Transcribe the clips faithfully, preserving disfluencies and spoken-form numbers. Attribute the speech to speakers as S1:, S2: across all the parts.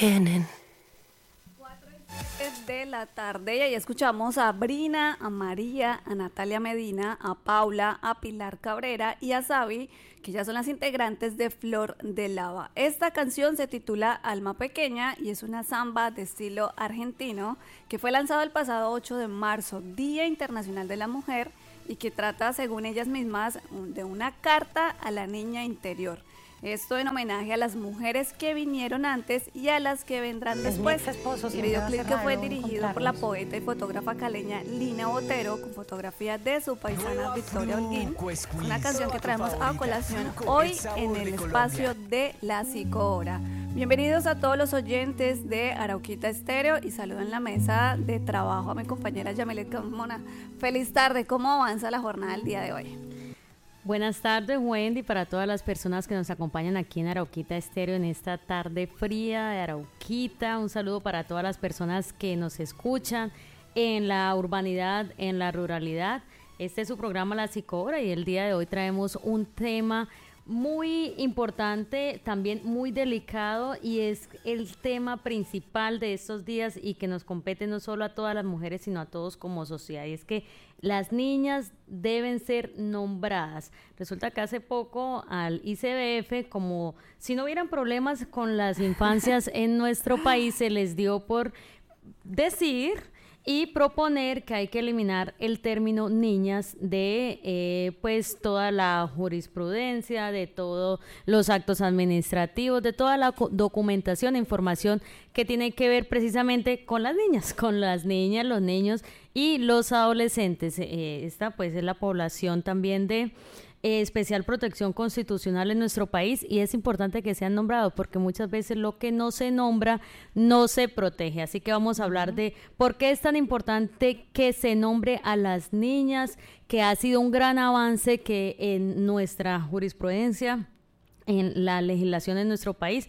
S1: beginning.
S2: De la tarde y ahí escuchamos a Brina, a María, a Natalia Medina, a Paula, a Pilar Cabrera y a Sabi, que ya son las integrantes de Flor de Lava. Esta canción se titula Alma Pequeña y es una samba de estilo argentino que fue lanzado el pasado ocho de marzo, Día Internacional de la Mujer, y que trata, según ellas mismas, de una carta a la niña interior. Esto en homenaje a las mujeres que vinieron antes y a las que vendrán después. El videoclip que fue dirigido por la poeta y fotógrafa caleña Lina Botero, con fotografía de su paisana Victoria Holguín. Una canción que traemos a colación hoy en el espacio de La Psicohora. Bienvenidos a todos los oyentes de Arauquita Estéreo y saludo en la mesa de trabajo a mi compañera Yamilet Carmona. Feliz tarde, ¿cómo avanza la jornada del día de hoy?
S3: Buenas tardes, Wendy, para todas las personas que nos acompañan aquí en Arauquita Estéreo en esta tarde fría de Arauquita. Un saludo para todas las personas que nos escuchan en la urbanidad, en la ruralidad. Este es su programa La Psicohora y el día de hoy traemos un tema muy importante, también muy delicado, y es el tema principal de estos días y que nos compete no solo a todas las mujeres sino a todos como sociedad, y es que las niñas deben ser nombradas. Resulta que hace poco al I C B F, como si no hubieran problemas con las infancias en nuestro país, se les dio por decir y proponer que hay que eliminar el término niñas de eh, pues toda la jurisprudencia, de todos los actos administrativos, de toda la documentación e información que tiene que ver precisamente con las niñas, con las niñas, los niños y los adolescentes. Eh, esta pues es la población también de Eh, especial protección constitucional en nuestro país, y es importante que sean nombrados porque muchas veces lo que no se nombra no se protege. Así que vamos a hablar de por qué es tan importante que se nombre a las niñas, que ha sido un gran avance que en nuestra jurisprudencia, en la legislación en nuestro país,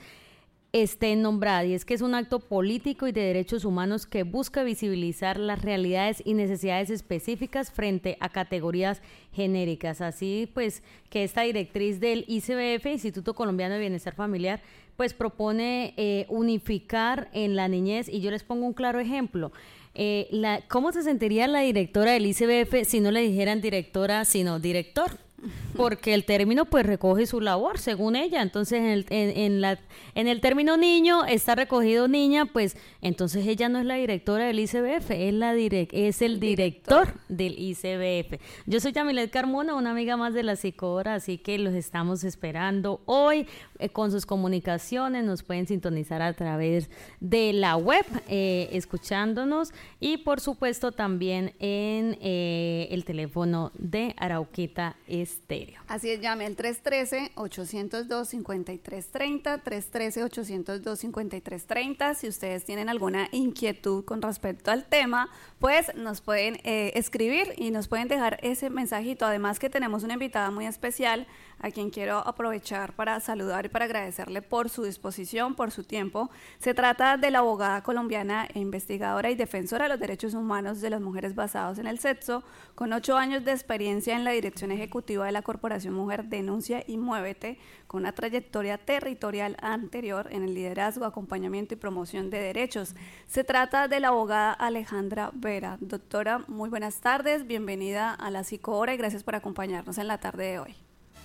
S3: esté nombrada, y es que es un acto político y de derechos humanos que busca visibilizar las realidades y necesidades específicas frente a categorías genéricas. Así pues que esta directriz del I C B F, Instituto Colombiano de Bienestar Familiar, pues propone eh, unificar en la niñez, y yo les pongo un claro ejemplo. Eh, la, ¿Cómo se sentiría la directora del I C B F si no le dijeran directora, sino director? Porque el término pues recoge su labor según ella. Entonces en el, en, en, la, en el término niño está recogido niña, pues entonces ella no es la directora del I C B F, es, la direct, es el director del I C B F. Yo soy Yamilet Carmona, una amiga más de La Psicohora, así que los estamos esperando hoy eh, con sus comunicaciones. Nos pueden sintonizar a través de la web, eh, escuchándonos, y por supuesto también en eh, el teléfono de Arauquita Estéreo.
S2: Así es, llame al tres uno tres, ocho cero dos, cinco tres tres cero, tres uno tres, ocho cero dos, cinco tres tres cero. Si ustedes tienen alguna inquietud con respecto al tema, pues nos pueden eh, escribir y nos pueden dejar ese mensajito. Además que tenemos una invitada muy especial a quien quiero aprovechar para saludar y para agradecerle por su disposición, por su tiempo. Se trata de la abogada colombiana e investigadora y defensora de los derechos humanos de las mujeres basados en el sexo, con ocho años de experiencia en la dirección ejecutiva de la Corporación Mujer Denuncia y Muévete, con una trayectoria territorial anterior en el liderazgo, acompañamiento y promoción de derechos. Se trata de la abogada Alejandra Vera. Doctora, muy buenas tardes, bienvenida a La Psicohora y gracias por acompañarnos en la tarde de hoy.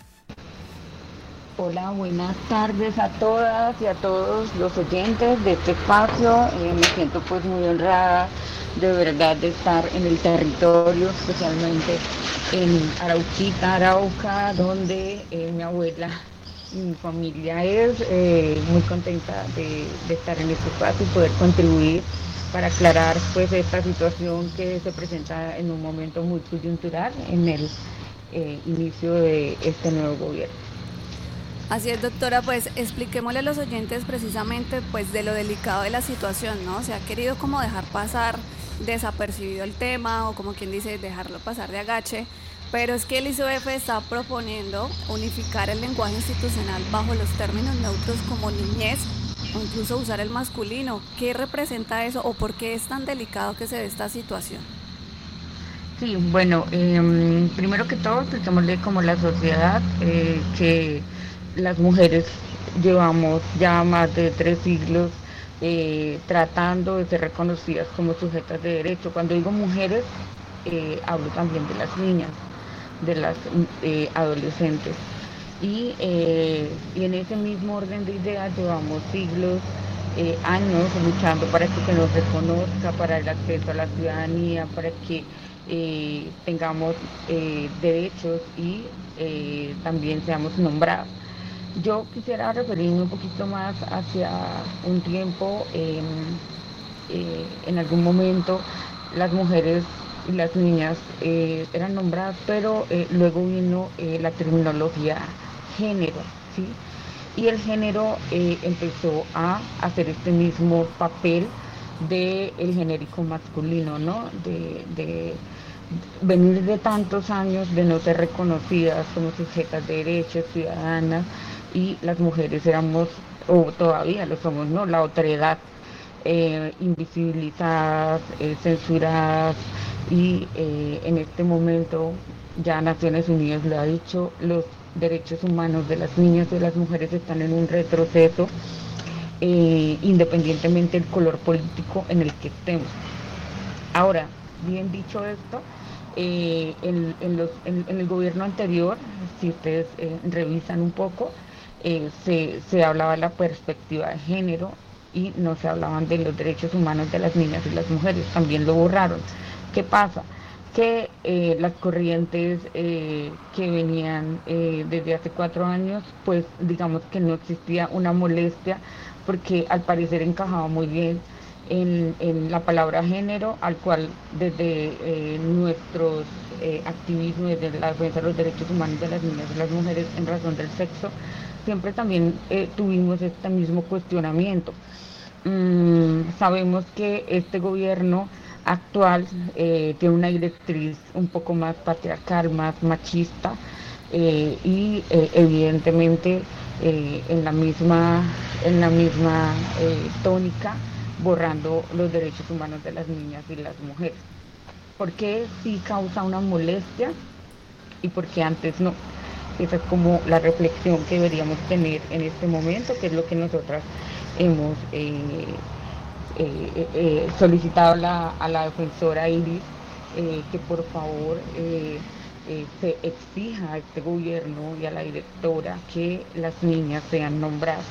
S4: Hola, buenas tardes a todas y a todos los oyentes de este espacio. Eh, me siento pues muy honrada de verdad de estar en el territorio, especialmente en Arauquita, Arauca, donde eh, mi abuela y mi familia es. Eh, muy contenta de, de estar en este espacio y poder contribuir para aclarar pues esta situación que se presenta en un momento muy coyuntural en el eh, inicio de este nuevo gobierno.
S2: Así es, doctora, pues expliquémosle a los oyentes precisamente pues de lo delicado de la situación, ¿no? Se ha querido como dejar pasar desapercibido el tema, o como quien dice, dejarlo pasar de agache, pero es que el I C B F está proponiendo unificar el lenguaje institucional bajo los términos neutros como niñez, o incluso usar el masculino. ¿Qué representa eso o por qué es tan delicado que se dé esta situación?
S4: Sí, bueno, eh, primero que todo, expliquémosle como la sociedad eh, que las mujeres llevamos ya más de tres siglos eh, tratando de ser reconocidas como sujetas de derecho. Cuando digo mujeres, eh, hablo también de las niñas, de las eh, adolescentes. Y, eh, y en ese mismo orden de ideas llevamos siglos, eh, años luchando para que se nos reconozca, para el acceso a la ciudadanía, para que eh, tengamos eh, derechos y eh, también seamos nombrados. Yo quisiera referirme un poquito más hacia un tiempo, eh, eh, en algún momento las mujeres y las niñas eh, eran nombradas, pero eh, luego vino eh, la terminología género, ¿sí? Y el género eh, empezó a hacer este mismo papel del genérico masculino, ¿no? De, de venir de tantos años de no ser reconocidas como sujetas de derechos, ciudadanas, y las mujeres éramos, o todavía lo somos, ¿no? La otredad, eh, invisibilizadas, eh, censuradas, y eh, en este momento ya Naciones Unidas lo ha dicho, los derechos humanos de las niñas y de las mujeres están en un retroceso, eh, independientemente del color político en el que estemos. Ahora, bien dicho esto, eh, en, en, los, en, en el gobierno anterior, si ustedes eh, revisan un poco, eh, se, se hablaba de la perspectiva de género y no se hablaban de los derechos humanos de las niñas y las mujeres, también lo borraron. ¿Qué pasa? Que eh, las corrientes eh, que venían eh, desde hace cuatro años, pues digamos que no existía una molestia, porque al parecer encajaba muy bien en, en la palabra género, al cual desde eh, nuestros eh, activismos, desde la defensa de los derechos humanos de las niñas y las mujeres en razón del sexo, siempre también eh, tuvimos este mismo cuestionamiento. Mm, sabemos que este gobierno actual eh, tiene una directriz un poco más patriarcal, más machista, eh, y eh, evidentemente eh, en la misma, en la misma eh, tónica, borrando los derechos humanos de las niñas y las mujeres. ¿Por qué sí causa una molestia y por qué antes no? Esa es como la reflexión que deberíamos tener en este momento, que es lo que nosotras hemos eh, Eh, eh, solicitado la, a la defensora Iris eh, que por favor eh, eh, se exija a este gobierno y a la directora que las niñas sean nombradas.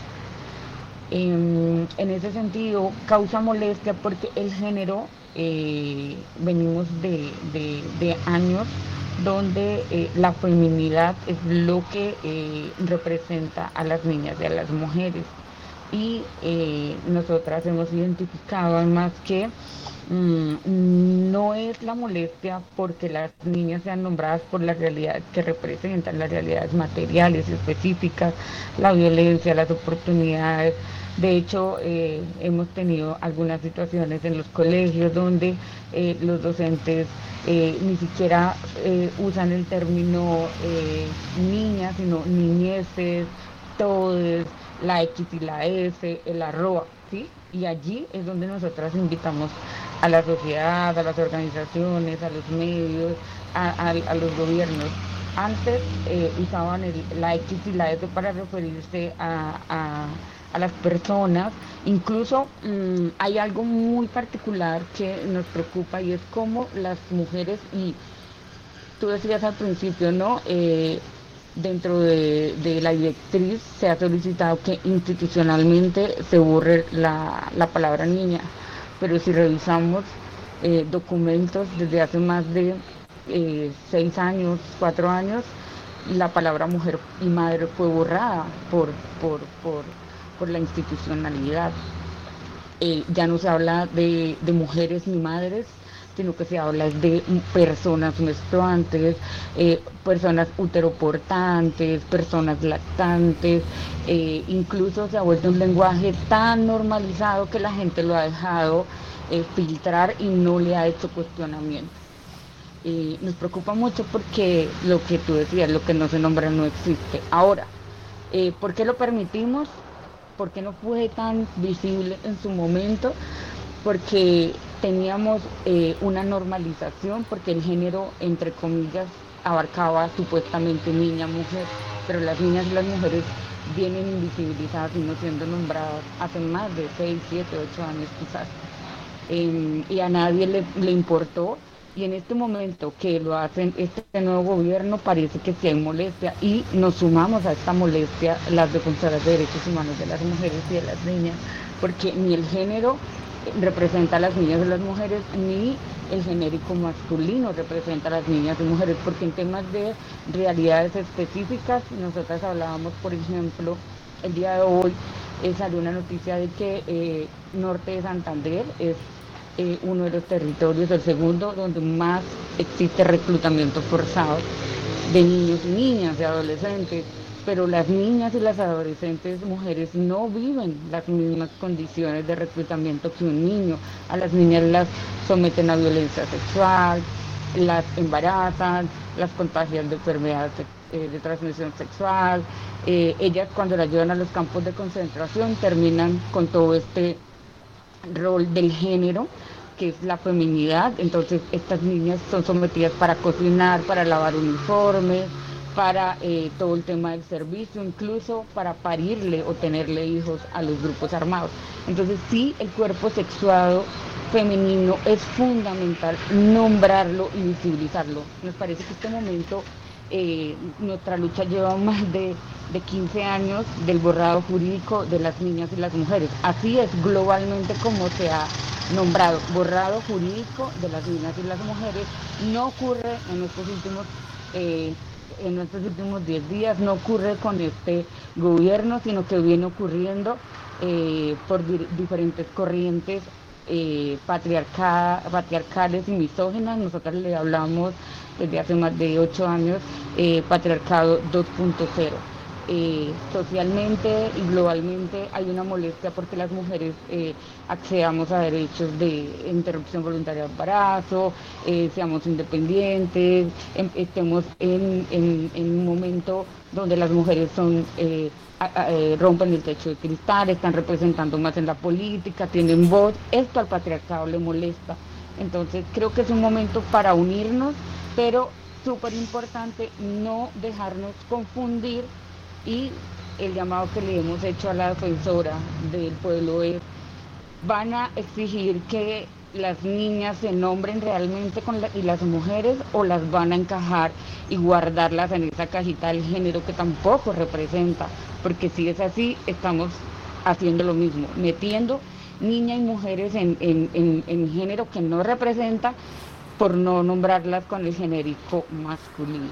S4: Eh, en ese sentido causa molestia porque el género, eh, venimos de, de, de años donde eh, la feminidad es lo que eh, representa a las niñas y a las mujeres. Y eh, nosotras hemos identificado además que mmm, no es la molestia porque las niñas sean nombradas por las realidades que representan, las realidades materiales específicas, la violencia, las oportunidades. De hecho, eh, hemos tenido algunas situaciones en los colegios donde eh, los docentes eh, ni siquiera eh, usan el término eh, niñas, sino niñeces, todes, la X y la S, el arroba, ¿sí? Y allí es donde nosotras invitamos a la sociedad, a las organizaciones, a los medios, a, a, a los gobiernos. Antes eh, usaban el, la X y la S para referirse a, a, a las personas. Incluso mmm, hay algo muy particular que nos preocupa y es cómo las mujeres, y tú decías al principio, ¿no? Eh, Dentro de, de la directriz se ha solicitado que institucionalmente se borre la, la palabra niña, pero si revisamos eh, documentos desde hace más de eh, seis años, cuatro años, la palabra mujer y madre fue borrada por, por, por, por la institucionalidad. Eh, ya no se habla de, de mujeres ni madres, sino que se habla de personas menstruantes, eh, personas uteroportantes, personas lactantes, eh, incluso se ha vuelto un lenguaje tan normalizado que la gente lo ha dejado eh, filtrar y no le ha hecho cuestionamiento. Eh, nos preocupa mucho porque lo que tú decías, lo que no se nombra no existe. Ahora, eh, ¿por qué lo permitimos? ¿Por qué no fue tan visible en su momento? Porque teníamos eh, una normalización, porque el género, entre comillas, abarcaba supuestamente niña, mujer, pero las niñas y las mujeres vienen invisibilizadas y no siendo nombradas hace más de seis, siete, ocho años quizás. Eh, y a nadie le, le importó, y en este momento que lo hacen este nuevo gobierno parece que sí hay molestia, y nos sumamos a esta molestia las defensoras de derechos humanos de las mujeres y de las niñas, porque ni el género representa a las niñas y las mujeres, ni el genérico masculino representa a las niñas y mujeres, porque en temas de realidades específicas, nosotras hablábamos, por ejemplo, el día de hoy eh, salió una noticia de que eh, Norte de Santander es eh, uno de los territorios, el segundo, donde más existe reclutamiento forzado de niños y niñas, de adolescentes, pero las niñas y las adolescentes mujeres no viven las mismas condiciones de reclutamiento que un niño. A las niñas las someten a violencia sexual, las embarazan, las contagian de enfermedades eh, de transmisión sexual. Eh, ellas, cuando las llevan a los campos de concentración, terminan con todo este rol del género, que es la feminidad. Entonces estas niñas son sometidas para cocinar, para lavar uniformes, para eh, todo el tema del servicio, incluso para parirle o tenerle hijos a los grupos armados. Entonces sí, el cuerpo sexuado femenino es fundamental nombrarlo y visibilizarlo. Nos parece que este momento, eh, nuestra lucha lleva más de, de quince años del borrado jurídico de las niñas y las mujeres. Así es globalmente como se ha nombrado, borrado jurídico de las niñas y las mujeres. No ocurre en estos últimos eh, en estos últimos diez días, no ocurre con este gobierno, sino que viene ocurriendo eh, por di diferentes corrientes eh, patriarca patriarcales y misóginas. Nosotros le hablamos desde hace más de ocho años eh, patriarcado dos punto cero. Eh, socialmente y globalmente hay una molestia porque las mujeres eh, accedamos a derechos de interrupción voluntaria de embarazo, eh, seamos independientes, em, estemos en, en, en un momento donde las mujeres son eh, a, a, eh, rompen el techo de cristal, están representando más en la política, tienen voz. Esto al patriarcado le molesta. Entonces creo que es un momento para unirnos, pero súper importante no dejarnos confundir. Y el llamado que le hemos hecho a la defensora del pueblo es: van a exigir que las niñas se nombren realmente con la, y las mujeres, o las van a encajar y guardarlas en esa cajita del género que tampoco representa, porque si es así estamos haciendo lo mismo, metiendo niñas y mujeres en, en, en, en género que no representa, por no nombrarlas con el genérico masculino.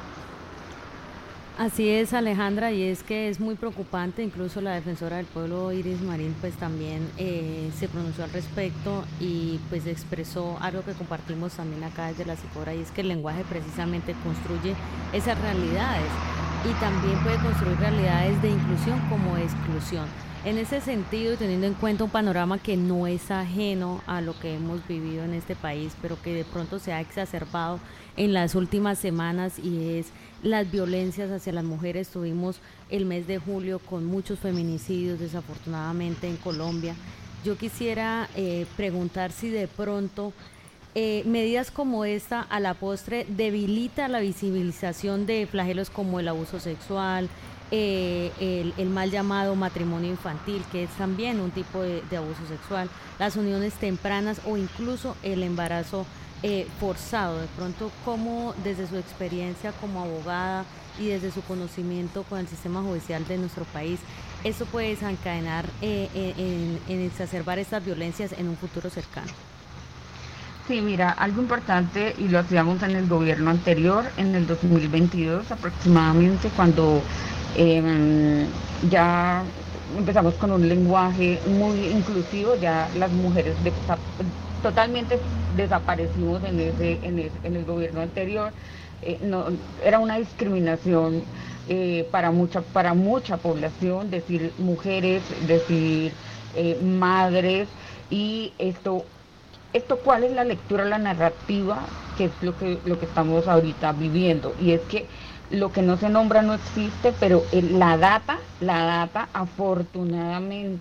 S3: Así es, Alejandra, y es que es muy preocupante. Incluso la defensora del pueblo, Iris Marín, pues también eh, se pronunció al respecto y pues expresó algo que compartimos también acá desde la Sicora, y es que el lenguaje precisamente construye esas realidades y también puede construir realidades de inclusión como de exclusión. En ese sentido, teniendo en cuenta un panorama que no es ajeno a lo que hemos vivido en este país, pero que de pronto se ha exacerbado en las últimas semanas, y es las violencias hacia las mujeres. Tuvimos el mes de julio con muchos feminicidios, desafortunadamente, en Colombia. Yo quisiera eh, preguntar si de pronto eh, medidas como esta a la postre debilita la visibilización de flagelos como el abuso sexual, eh, el, el mal llamado matrimonio infantil, que es también un tipo de, de abuso sexual, las uniones tempranas o incluso el embarazo Eh, forzado. De pronto, ¿cómo desde su experiencia como abogada y desde su conocimiento con el sistema judicial de nuestro país, eso puede desencadenar eh, en, en exacerbar estas violencias en un futuro cercano?
S4: Sí, mira, algo importante, y lo hacíamos en el gobierno anterior, en el dos mil veintidós aproximadamente, cuando eh, ya empezamos con un lenguaje muy inclusivo, ya las mujeres de, totalmente desaparecimos en ese, en ese, en el gobierno anterior. Eh, no, era una discriminación eh, para mucha para mucha población, decir mujeres, decir eh, madres, y esto esto cuál es la lectura, la narrativa, que es lo que lo que estamos ahorita viviendo, y es que lo que no se nombra no existe, pero el, la data, la data afortunadamente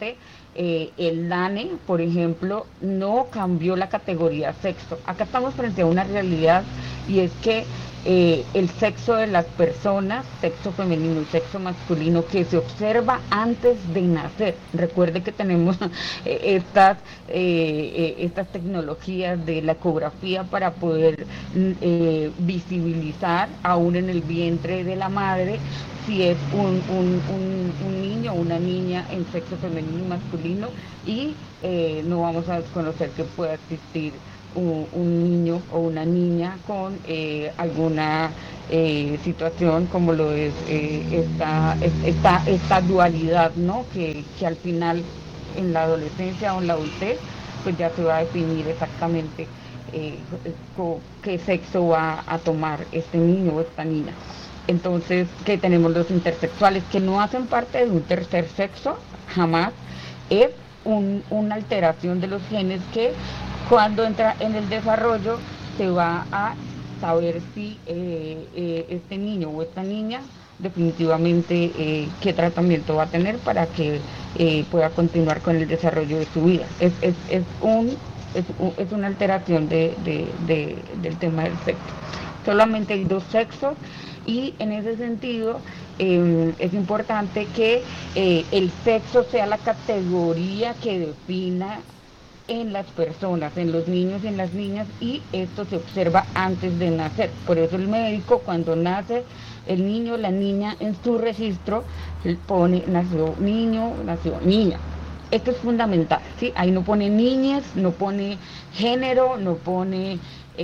S4: eh, el DANE, por ejemplo, no cambió la categoría sexo. Acá estamos frente a una realidad y es que eh, el sexo de las personas, sexo femenino y sexo masculino, que se observa antes de nacer. Recuerde que tenemos eh, estas, eh, eh, estas tecnologías de la ecografía para poder eh, visibilizar aún en el vientre de la madre si es un, un, un, un niño o una niña en sexo femenino y masculino, y eh, no vamos a desconocer que pueda existir un, un niño o una niña con eh, alguna eh, situación como lo es eh, esta, esta, esta dualidad, ¿no? Que, que al final en la adolescencia o en la adultez pues ya se va a definir exactamente eh, qué sexo va a tomar este niño o esta niña. Entonces, que tenemos los intersexuales que no hacen parte de un tercer sexo, jamás, es un, una alteración de los genes que cuando entra en el desarrollo se va a saber si eh, eh, este niño o esta niña definitivamente eh, qué tratamiento va a tener para que eh, pueda continuar con el desarrollo de su vida. Es, es, es, un, es, un, es una alteración de, de, de, del tema del sexo. Solamente hay dos sexos. Y en ese sentido eh, es importante que eh, el sexo sea la categoría que defina en las personas, en los niños y en las niñas, y esto se observa antes de nacer. Por eso el médico, cuando nace el niño o la niña, en su registro pone nació niño, nació niña. Esto es fundamental, ¿sí? Ahí no pone niñez, no pone género, no pone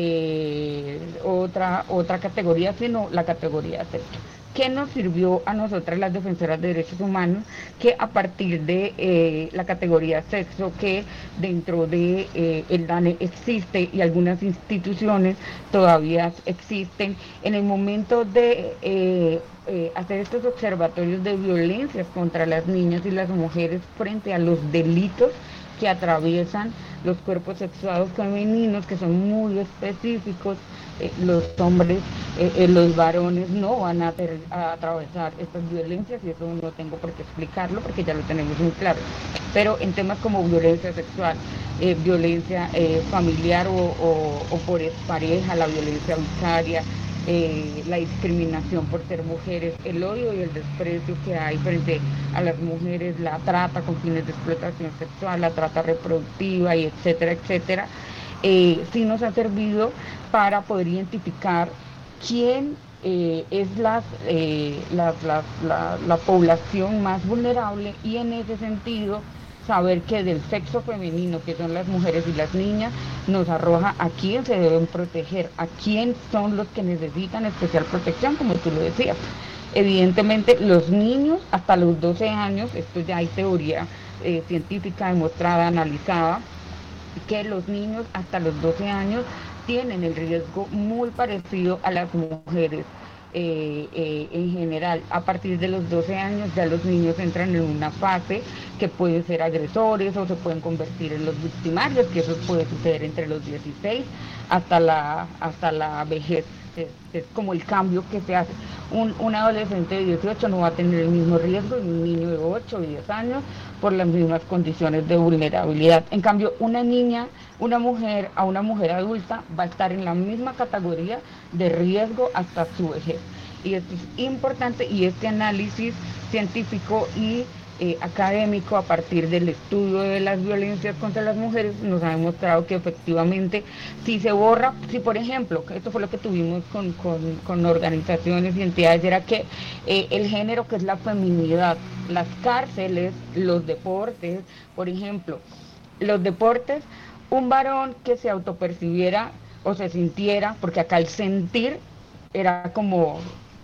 S4: eh, otra, otra categoría, sino la categoría de sexo. ¿Qué nos sirvió a nosotras las defensoras de derechos humanos? Que a partir de eh, la categoría sexo, que dentro de eh, el DANE existe y algunas instituciones todavía existen, en el momento de eh, eh, hacer estos observatorios de violencias contra las niñas y las mujeres frente a los delitos que atraviesan los cuerpos sexuados femeninos, que son muy específicos, eh, los hombres, eh, eh, los varones no van a, ter, a atravesar estas violencias, y eso no tengo por qué explicarlo porque ya lo tenemos muy claro. Pero en temas como violencia sexual, eh, violencia eh, familiar o, o, o por expareja, la violencia vicaria, Eh, la discriminación por ser mujeres, el odio y el desprecio que hay frente a las mujeres, la trata con fines de explotación sexual, la trata reproductiva y etcétera, etcétera, eh, sí nos ha servido para poder identificar quién eh, es las, eh, las, las, la, la población más vulnerable, y en ese sentido saber que del sexo femenino, que son las mujeres y las niñas, nos arroja a quién se deben proteger, a quién son los que necesitan especial protección, como tú lo decías. Evidentemente los niños hasta los doce años, esto ya hay teoría eh, científica demostrada, analizada, que los niños hasta los doce años tienen el riesgo muy parecido a las mujeres. Eh, eh, en general, a partir de los doce años ya los niños entran en una fase que pueden ser agresores o se pueden convertir en los victimarios, que eso puede suceder entre los dieciséis hasta la, hasta la vejez. Es, es como el cambio que se hace. Un, un adolescente de dieciocho no va a tener el mismo riesgo que un niño de ocho o diez años por las mismas condiciones de vulnerabilidad. En cambio, una niña, una mujer a una mujer adulta va a estar en la misma categoría de riesgo hasta su vejez. Y esto es importante, y este análisis científico y Eh, académico a partir del estudio de las violencias contra las mujeres nos ha demostrado que efectivamente si se borra, si por ejemplo, esto fue lo que tuvimos con, con, con organizaciones y entidades, era que eh, el género, que es la feminidad, las cárceles, los deportes, por ejemplo, los deportes, un varón que se autopercibiera o se sintiera, porque acá el sentir era como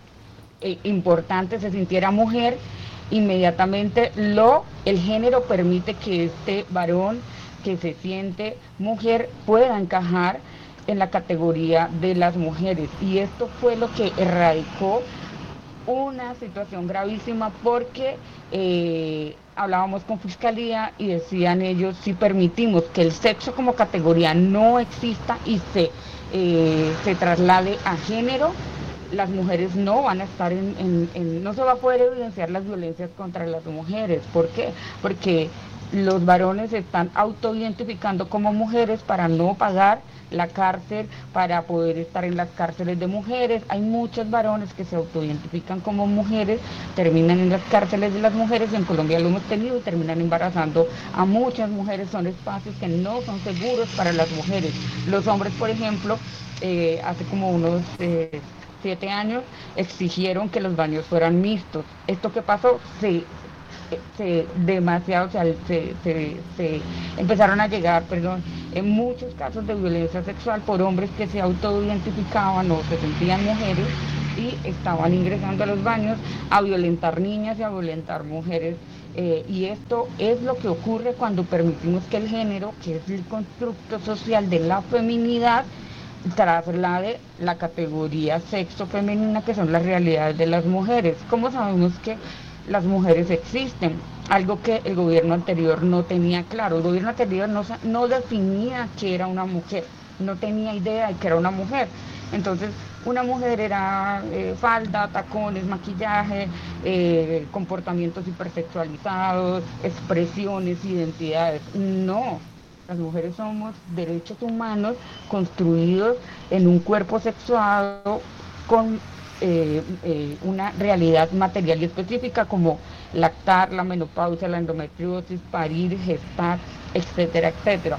S4: eh, importante, se sintiera mujer, inmediatamente lo el género permite que este varón que se siente mujer pueda encajar en la categoría de las mujeres, y esto fue lo que erradicó una situación gravísima, porque eh, hablábamos con fiscalía y decían ellos, si permitimos que el sexo como categoría no exista y se, eh, se traslade a género, las mujeres no van a estar en, en, en, no se va a poder evidenciar las violencias contra las mujeres. ¿Por qué? Porque los varones se están autoidentificando como mujeres para no pagar la cárcel, para poder estar en las cárceles de mujeres. Hay muchos varones que se autoidentifican como mujeres, terminan en las cárceles de las mujeres, en Colombia lo hemos tenido, y terminan embarazando a muchas mujeres. Son espacios que no son seguros para las mujeres. Los hombres, por ejemplo, eh, hace como unos eh, siete años, exigieron que los baños fueran mixtos. ¿Esto qué pasó? Se se demasiado, o sea, se, se, se empezaron a llegar, perdón, en muchos casos de violencia sexual por hombres que se autoidentificaban o se sentían mujeres y estaban ingresando a los baños a violentar niñas y a violentar mujeres. Eh, y esto es lo que ocurre cuando permitimos que el género, que es el constructo social de la feminidad, traslade la categoría sexo femenina, que son las realidades de las mujeres. ¿Cómo sabemos que las mujeres existen? Algo que el gobierno anterior no tenía claro. El gobierno anterior no, no definía qué era una mujer, no tenía idea de que era una mujer. Entonces, una mujer era eh, falda, tacones, maquillaje, eh, comportamientos hipersexualizados, expresiones, identidades. No, las mujeres somos derechos humanos construidos en un cuerpo sexuado con Eh, eh, una realidad material y específica, como lactar, la menopausia, la endometriosis, parir, gestar, etcétera, etcétera.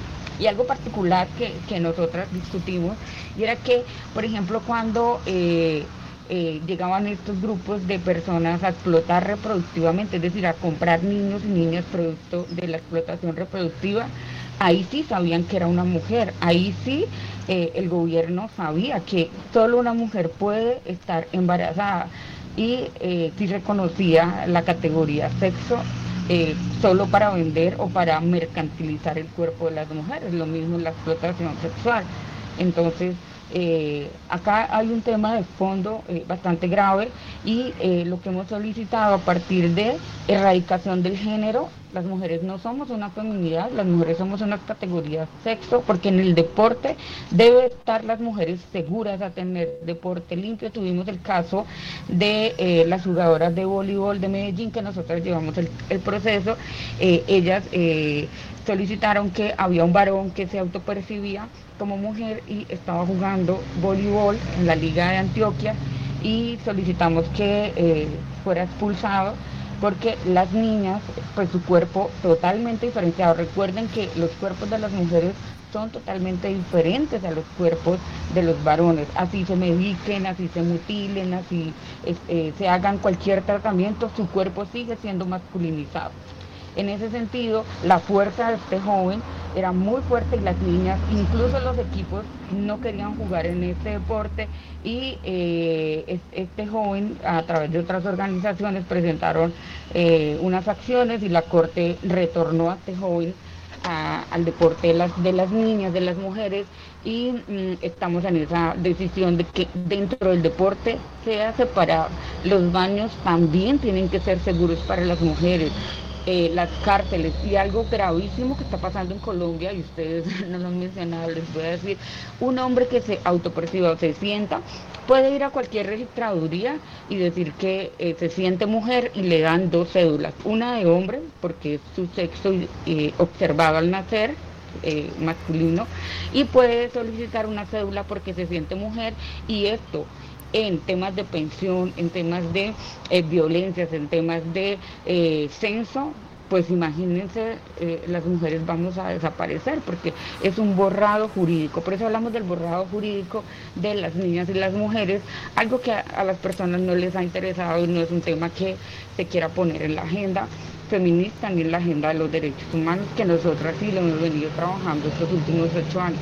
S4: Y algo particular que, que nosotras discutimos, y era que, por ejemplo, cuando eh, eh, llegaban estos grupos de personas a explotar reproductivamente, es decir, a comprar niños y niñas producto de la explotación reproductiva, ahí sí sabían que era una mujer, ahí sí eh, el gobierno sabía que solo una mujer puede estar embarazada, y eh, sí reconocía la categoría sexo eh, solo para vender o para mercantilizar el cuerpo de las mujeres, lo mismo en la explotación sexual. Entonces, Eh, acá hay un tema de fondo eh, bastante grave, y eh, lo que hemos solicitado a partir de erradicación del género: las mujeres no somos una feminidad, las mujeres somos una categoría sexo, porque en el deporte debe estar las mujeres seguras a tener deporte limpio. Tuvimos el caso de eh, las jugadoras de voleibol de Medellín, que nosotros llevamos el, el proceso. Eh, ellas eh, solicitaron que había un varón que se autopercibía como mujer y estaba jugando voleibol en la Liga de Antioquia, y solicitamos que eh, fuera expulsado, porque las niñas, pues su cuerpo totalmente diferenciado. Recuerden que los cuerpos de las mujeres son totalmente diferentes a los cuerpos de los varones, así se mediquen, así se mutilen, así eh, se hagan cualquier tratamiento, su cuerpo sigue siendo masculinizado. En ese sentido, la fuerza de este joven era muy fuerte, y las niñas, incluso los equipos, no querían jugar en este deporte, y eh, este joven, a través de otras organizaciones, presentaron eh, unas acciones, y la Corte retornó a este joven a, al deporte de las, de las niñas, de las mujeres, y mm, estamos en esa decisión de que dentro del deporte sea separado. Los baños también tienen que ser seguros para las mujeres. Eh, las cárceles, y algo gravísimo que está pasando en Colombia, y ustedes no lo han mencionado, les voy a decir: un hombre que se autoperciba o se sienta puede ir a cualquier registraduría y decir que eh, se siente mujer, y le dan dos cédulas, una de hombre, porque es su sexo eh, observado al nacer, eh, masculino, y puede solicitar una cédula porque se siente mujer. Y esto, en temas de pensión, en temas de eh, violencias, en temas de eh, censo, pues imagínense, eh, las mujeres vamos a desaparecer, porque es un borrado jurídico. Por eso hablamos del borrado jurídico de las niñas y las mujeres, algo que a, a las personas no les ha interesado, y no es un tema que se quiera poner en la agenda feminista ni en la agenda de los derechos humanos, que nosotras sí lo hemos venido trabajando estos últimos ocho años.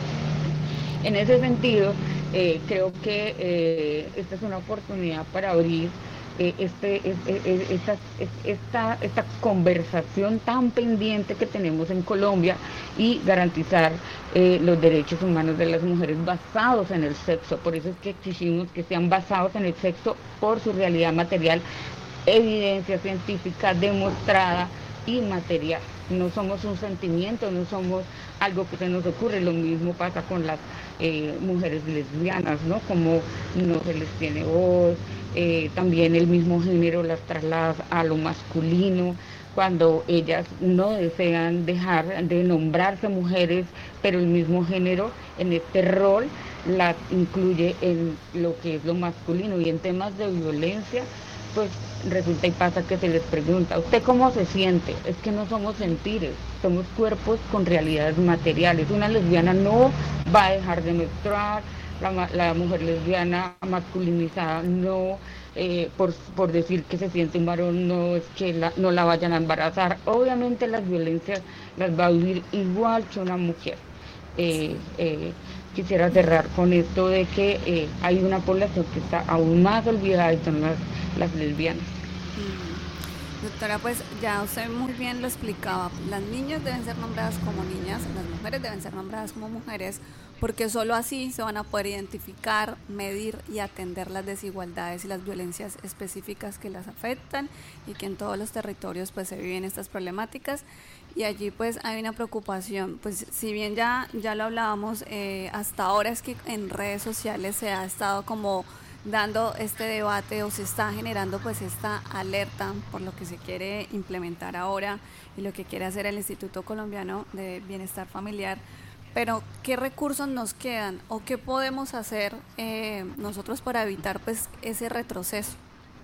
S4: En ese sentido, eh, creo que eh, esta es una oportunidad para abrir eh, este, este, esta, esta, esta conversación tan pendiente que tenemos en Colombia, y garantizar eh, los derechos humanos de las mujeres basados en el sexo. Por eso es que exigimos que sean basados en el sexo por su realidad material, evidencia científica demostrada y material. No somos un sentimiento, no somos algo que se nos ocurre. Lo mismo pasa con las eh, mujeres lesbianas, ¿no? Como no se les tiene voz, eh, también el mismo género las traslada a lo masculino, cuando ellas no desean dejar de nombrarse mujeres, pero el mismo género en este rol las incluye en lo que es lo masculino. Y en temas de violencia, pues resulta y pasa que se les pregunta, ¿usted cómo se siente? Es que no somos sentires, somos cuerpos con realidades materiales. Una lesbiana no va a dejar de menstruar, la, la mujer lesbiana masculinizada no, eh, por, por decir que se siente un varón, no es que la, no la vayan a embarazar. Obviamente las violencias las va a vivir igual que una mujer. Eh, eh, quisiera cerrar con esto de que eh, hay una población que está aún más olvidada y son las, las lesbianas.
S2: Mm. Doctora, pues ya usted muy bien lo explicaba, las niñas deben ser nombradas como niñas, las mujeres deben ser nombradas como mujeres, porque solo así se van a poder identificar, medir y atender las desigualdades y las violencias específicas que las afectan y que en todos los territorios pues se viven estas problemáticas. Y allí pues hay una preocupación, pues si bien ya, ya lo hablábamos, eh, hasta ahora es que en redes sociales se ha estado como dando este debate o se está generando pues esta alerta por lo que se quiere implementar ahora y lo que quiere hacer el Instituto Colombiano de Bienestar Familiar. Pero ¿qué recursos nos quedan o qué podemos hacer eh, nosotros para evitar pues ese retroceso?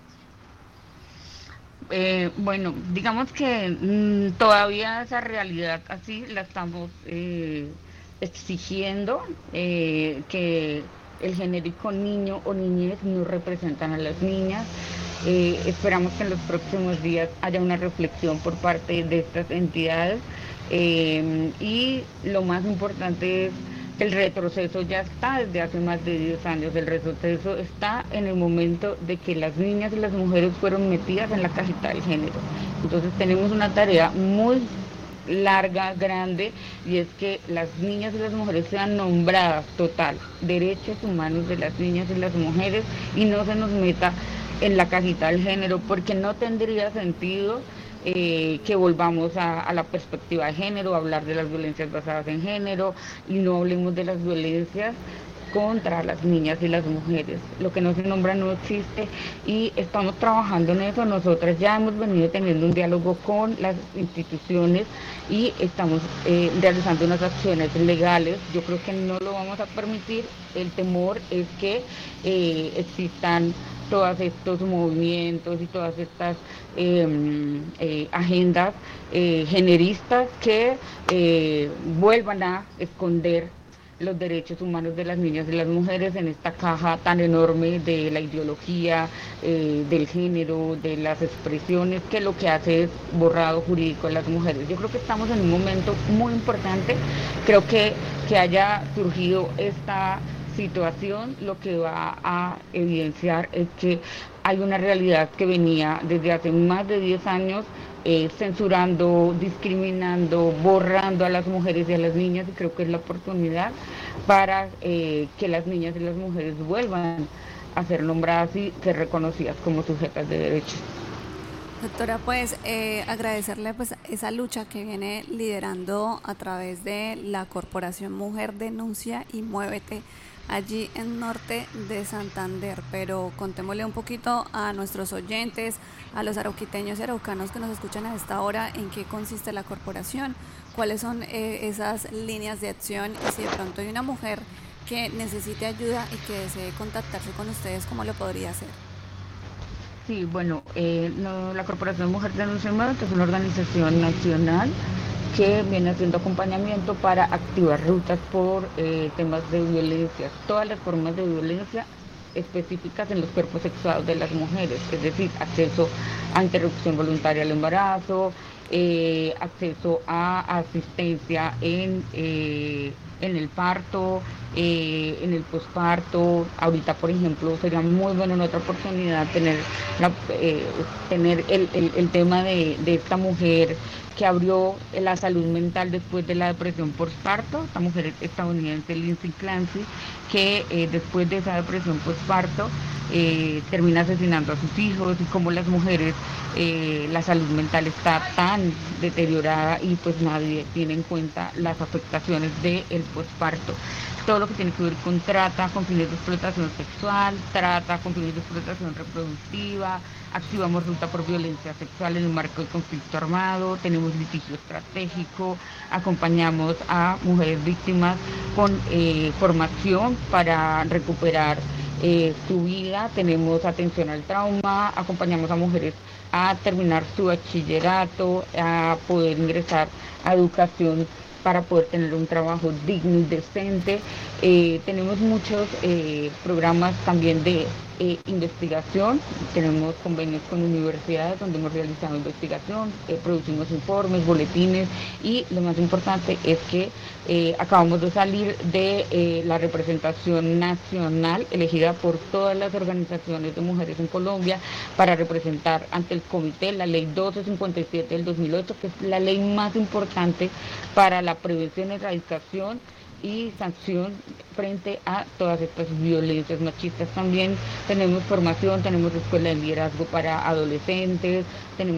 S4: Eh, bueno, digamos que mmm, todavía esa realidad así la estamos eh, exigiendo, eh, que el genérico niño o niñez no representan a las niñas. Eh, esperamos que en los próximos días haya una reflexión por parte de estas entidades, eh, y lo más importante es el retroceso ya está desde hace más de diez años. El retroceso está en el momento de que las niñas y las mujeres fueron metidas en la cajita del género. Entonces tenemos una tarea muy larga, grande, y es que las niñas y las mujeres sean nombradas total, derechos humanos de las niñas y las mujeres, y no se nos meta en la cajita del género, porque no tendría sentido Eh, que volvamos a, a la perspectiva de género, a hablar de las violencias basadas en género, y no hablemos de las violencias contra las niñas y las mujeres. Lo que no se nombra no existe y estamos trabajando en eso. Nosotras ya hemos venido teniendo un diálogo con las instituciones y estamos eh, realizando unas acciones legales. Yo creo que no lo vamos a permitir. El temor es que eh, existan todos estos movimientos y todas estas eh, eh, agendas eh, generistas que eh, vuelvan a esconder los derechos humanos de las niñas y las mujeres en esta caja tan enorme de la ideología, eh, del género, de las expresiones, que lo que hace es borrado jurídico de las mujeres. Yo creo que estamos en un momento muy importante. Creo que, que haya surgido esta situación lo que va a evidenciar es que hay una realidad que venía desde hace más de diez años eh, censurando, discriminando, borrando a las mujeres y a las niñas, y creo que es la oportunidad para eh, que las niñas y las mujeres vuelvan a ser nombradas y ser reconocidas como sujetas de derechos.
S2: Doctora, pues eh, agradecerle pues esa lucha que viene liderando a través de la Corporación Mujer Denuncia y Muévete allí en norte de Santander, pero contémosle un poquito a nuestros oyentes, a los arauquiteños y araucanos que nos escuchan a esta hora, en qué consiste la corporación, cuáles son eh, esas líneas de acción, y si de pronto hay una mujer que necesite ayuda y que desee contactarse con ustedes, ¿cómo lo podría hacer?
S4: Sí, bueno, eh, no, la Corporación Mujer Denuncia y Muévete es una organización nacional que viene haciendo acompañamiento para activar rutas por eh, temas de violencia, todas las formas de violencia específicas en los cuerpos sexuados de las mujeres, es decir, acceso a interrupción voluntaria al embarazo, eh, acceso a asistencia en, eh, en el parto, eh, en el posparto. Ahorita, por ejemplo, sería muy bueno en otra oportunidad tener, la, eh, tener el, el, el tema de, de esta mujer que abrió la salud mental después de la depresión postparto, esta mujer estadounidense, Lindsay Clancy, que eh, después de esa depresión postparto eh, termina asesinando a sus hijos, y cómo las mujeres, eh, la salud mental está tan deteriorada y pues nadie tiene en cuenta las afectaciones del postparto. Todo lo que tiene que ver con trata, con fines de explotación sexual, trata con fines de explotación reproductiva, activamos ruta por violencia sexual en el marco del conflicto armado, tenemos litigio estratégico, acompañamos a mujeres víctimas con eh, formación para recuperar eh, su vida, tenemos atención al trauma, acompañamos a mujeres a terminar su bachillerato, a poder ingresar a educación para poder tener un trabajo digno y decente. Eh, tenemos muchos eh, programas también de eh, investigación, tenemos convenios con universidades donde hemos realizado investigación, eh, producimos informes, boletines y lo más importante es que eh, acabamos de salir de eh, la representación nacional elegida por todas las organizaciones de mujeres en Colombia para representar ante el comité la ley doce cincuenta y siete del dos mil ocho, que es la ley más importante para la prevención, erradicación y sanción frente a todas estas violencias machistas. También tenemos formación, tenemos escuela de liderazgo para adolescentes, tenemos